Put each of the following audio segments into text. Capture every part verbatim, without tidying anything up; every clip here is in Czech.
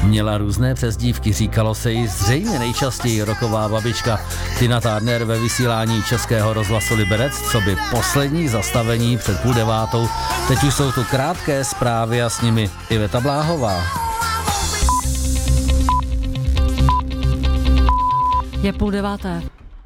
Měla různé přezdívky, říkalo se jí zřejmě nejčastěji roková babička Tina Turner ve vysílání Českého rozhlasu Liberec, co by poslední zastavení před půl devátou. Teď už jsou tu krátké zprávy a s nimi Iveta Bláhová. Je půl deváté.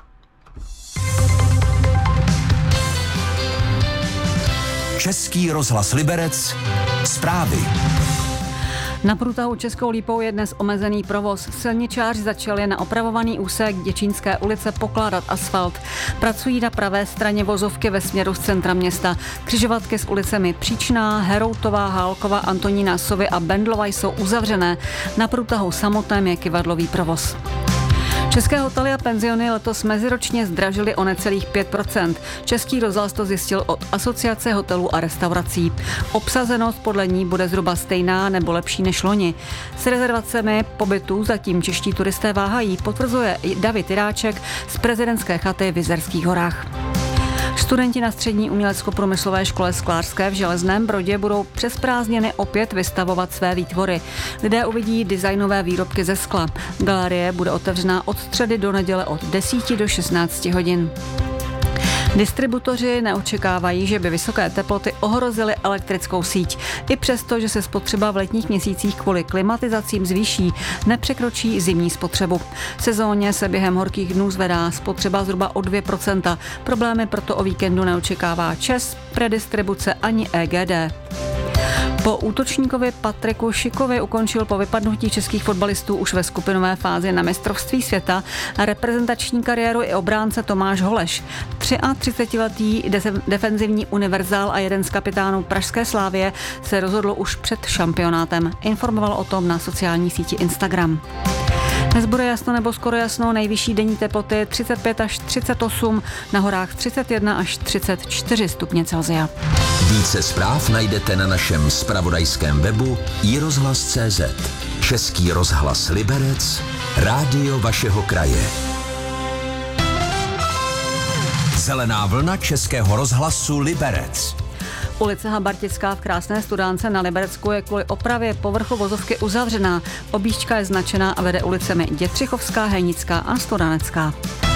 Český rozhlas Liberec, zprávy. Na průtahu Českou Lípou je dnes omezený provoz. Silničáři začali na opravovaný úsek Děčínské ulice pokládat asfalt. Pracují na pravé straně vozovky ve směru z centra města. Křižovatky s ulicemi Příčná, Heroutová, Hálková, Antonína Sovy a Bendlova jsou uzavřené. Na průtahu samotném je kyvadlový provoz. České hotely a penziony letos meziročně zdražily o necelých pět procent. Český rozhlas to zjistil od Asociace hotelů a restaurací. Obsazenost podle ní bude zhruba stejná nebo lepší než loni. S rezervacemi pobytů zatím čeští turisté váhají, potvrzuje David Jiráček z prezidentské chaty v Jizerských horách. Studenti na střední umělecko-průmyslové škole Sklářské v Železném Brodě budou přes prázdniny opět vystavovat své výtvory. Lidé uvidí designové výrobky ze skla. Galerie bude otevřená od středy do neděle od deseti do šestnácti hodin. Distributoři neočekávají, že by vysoké teploty ohrozily elektrickou síť. I přesto, že se spotřeba v letních měsících kvůli klimatizacím zvýší, nepřekročí zimní spotřebu. V sezóně se během horkých dnů zvedá spotřeba zhruba o dvě procenta. Problémy proto o víkendu neočekává ČEZ, Predistribuce ani E G D. Po útočníkovi Patriku Šikovi ukončil po vypadnutí českých fotbalistů už ve skupinové fázi na mistrovství světa a reprezentační kariéru i obránce Tomáš Holeš. třiatřicetiletý defenzivní univerzál a jeden z kapitánů pražské Slavie se rozhodl už před šampionátem. Informoval o tom na sociální síti Instagram. Dnes bude jasno nebo skoro jasno, nejvyšší denní teploty třicet pět až třicet osm, na horách třicet jedna až třicet čtyři stupně Celsia. Více zpráv najdete na našem zpravodajském webu i rozhlas tečka cé zet. Český rozhlas Liberec, rádio vašeho kraje. Zelená vlna Českého rozhlasu Liberec. Ulice Habartická v Krásné Studánce na Liberecku je kvůli opravě povrchu vozovky uzavřená. Objížďka je značená a vede ulicemi Dětřichovská, Hejnická a Studanecká.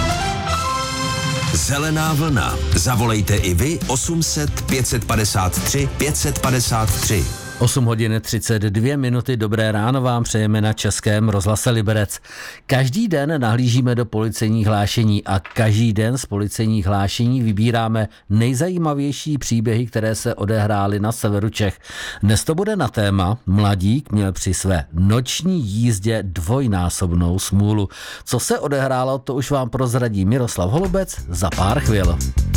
Zelená vlna. Zavolejte i vy osm set pět set padesát tři pět set padesát tři. osm hodin třicet dvě minuty, dobré ráno vám přejeme na Českém rozhlase Liberec. Každý den nahlížíme do policejních hlášení a každý den z policejních hlášení vybíráme nejzajímavější příběhy, které se odehrály na severu Čech. Dnes to bude na téma mladík měl při své noční jízdě dvojnásobnou smůlu. Co se odehrálo, to už vám prozradí Miroslav Holubec za pár chvil.